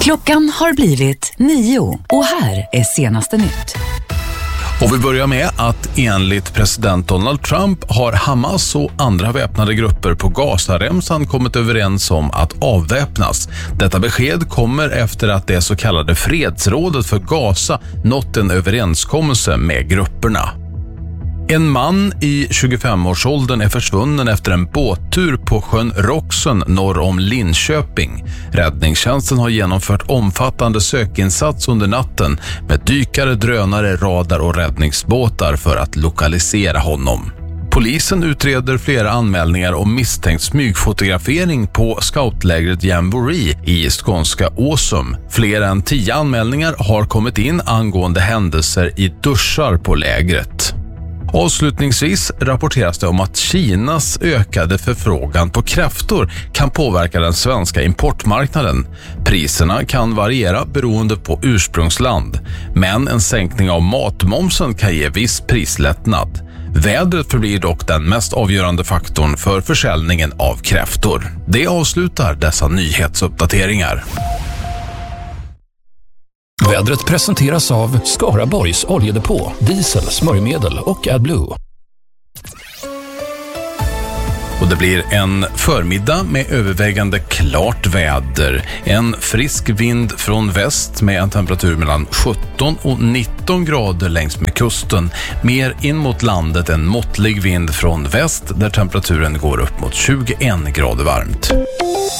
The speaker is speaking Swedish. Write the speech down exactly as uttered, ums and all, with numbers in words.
Klockan har blivit nio och här är senaste nytt. Och vi börjar med att enligt president Donald Trump har Hamas och andra väpnade grupper på Gazaremsan kommit överens om att avväpnas. Detta besked kommer efter att det så kallade fredsrådet för Gaza nått en överenskommelse med grupperna. En man i tjugofemårsåldern är försvunnen efter en båttur på sjön Roxen norr om Linköping. Räddningstjänsten har genomfört omfattande sökinsats under natten med dykare, drönare, radar och räddningsbåtar för att lokalisera honom. Polisen utreder flera anmälningar om misstänkt smygfotografering på scoutlägret Jamboree i skånska Åsum. Fler än tio anmälningar har kommit in angående händelser i duschar på lägret. Avslutningsvis rapporteras det om att Kinas ökade förfrågan på kräftor kan påverka den svenska importmarknaden. Priserna kan variera beroende på ursprungsland, men en sänkning av matmomsen kan ge viss prislättnad. Vädret förblir dock den mest avgörande faktorn för försäljningen av kräftor. Det avslutar dessa nyhetsuppdateringar. Vädret presenteras av Skaraborgs oljedepå, diesel, smörjmedel och AdBlue. Och det blir en förmiddag med övervägande klart väder. En frisk vind från väst med en temperatur mellan sjutton och nitton grader längs med kusten. Mer in mot landet en måttlig vind från väst där temperaturen går upp mot tjugoen grader varmt.